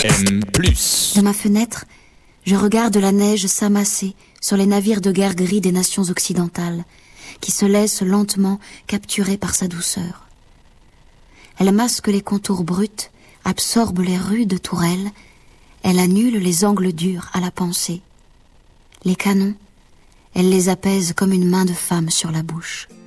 FM+. De ma fenêtre, je regarde la neige s'amasser sur les navires de guerre gris des nations occidentales, qui se laissent lentement capturer par sa douceur. Elle masque les contours bruts, absorbe les rudes tourelles, elle annule les angles durs à la pensée. Les canons, elle les apaise comme une main de femme sur la bouche.